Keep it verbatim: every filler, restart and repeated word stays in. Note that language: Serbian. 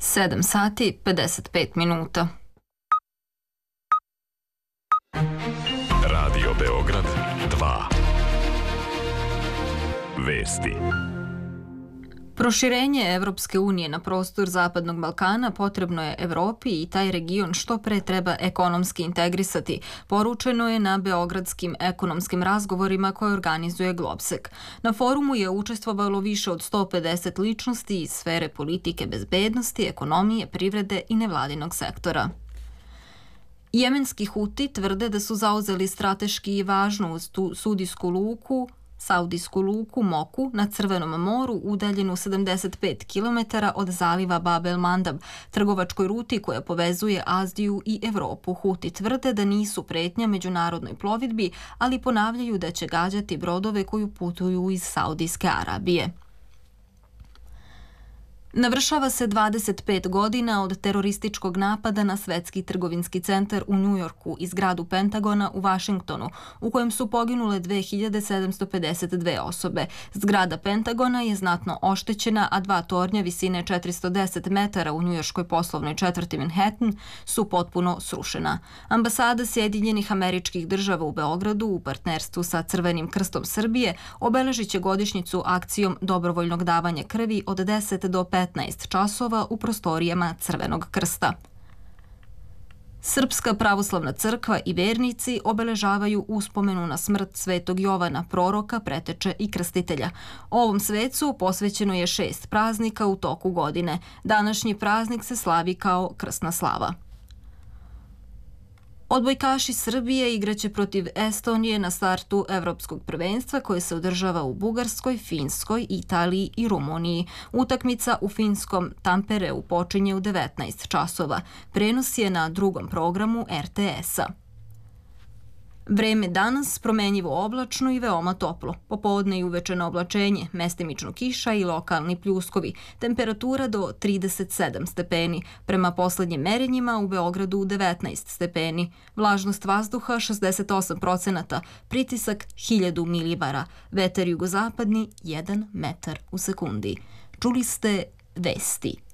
sedam sati pedeset pet minuta. Radio Beograd dva. Vesti. Proširenje Evropske unije na prostor Zapadnog Balkana potrebno je Evropi i taj region što pre treba ekonomski integrisati, poručeno je na beogradskim ekonomskim razgovorima koje organizuje Globsek. Na forumu je učestvovalo više od sto pedeset ličnosti iz sfere politike, bezbednosti, ekonomije, privrede i nevladinog sektora. Jemenski Huti tvrde da su zauzeli strateški i važnu sudijsku luku Saudijsku luku Moku na Crvenom moru udaljenu sedamdeset pet kilometara od zaliva Bab el Mandab, trgovačkoj ruti koja povezuje Aziju i Evropu. Huti tvrde da nisu pretnja međunarodnoj plovidbi, ali ponavljaju da će gađati brodove koji putuju iz Saudijske Arabije. Navršava se dvadeset pet godina od terorističkog napada na Svetski trgovinski centar u Njujorku i zgradu Pentagona u Vašingtonu, u kojem su poginule dve hiljade sedamsto pedeset dve osobe. Zgrada Pentagona je znatno oštećena, a dva tornja visine četiristo deset metara u njujorškoj poslovnoj četvrti Manhattan su potpuno srušena. Ambasada Sjedinjenih Američkih Država u Beogradu u partnerstvu sa Crvenim krstom Srbije obeležit će godišnjicu akcijom dobrovoljnog davanja krvi od deset do petnaest časova u prostorijama Crvenog krsta. Srpska pravoslavna crkva i vernici obeležavaju uspomenu na smrt Svetog Jovana, proroka, preteče i krstitelja. Ovom svecu posvećeno je šest praznika u toku godine. Današnji praznik se slavi kao krsna slava. Odbojkaši Srbije igraće protiv Estonije na startu Evropskog prvenstva koje se održava u Bugarskoj, Finskoj, Italiji i Rumuniji. Utakmica u finskom Tampereu počinje u devetnaest časova. Prenos je na drugom programu er te esa. Vreme danas promenjivo oblačno i veoma toplo. Popodne i uvečeno oblačenje, mestimično kiša i lokalni pljuskovi. Temperatura do trideset sedam stepeni. Prema poslednjim merenjima u Beogradu devetnaest stepeni. Vlažnost vazduha šezdeset osam procenata. Pritisak hiljadu milibara. Vetar jugozapadni jedan metar u sekundi. Čuli ste vesti.